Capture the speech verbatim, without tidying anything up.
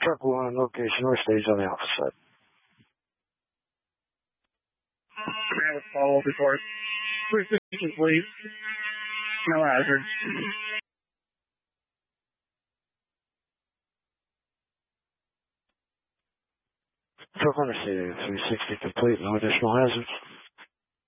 Truck one, location north stage on the alpha side. I have a follow-up report. Precision, please. No hazard. Truck one stage three sixty complete, no additional hazards.